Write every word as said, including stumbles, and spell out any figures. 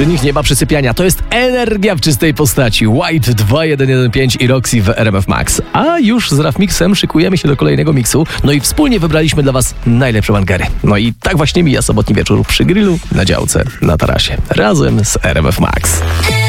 Przy nich nie ma przysypiania. To jest energia w czystej postaci. White dwa jeden jeden pięć i Roxy w R M F Max. A już z Raf Mixem szykujemy się do kolejnego miksu. No i wspólnie wybraliśmy dla was najlepsze bangery. No i tak właśnie mija sobotni wieczór przy grillu, na działce, na tarasie. Razem z R M F Max.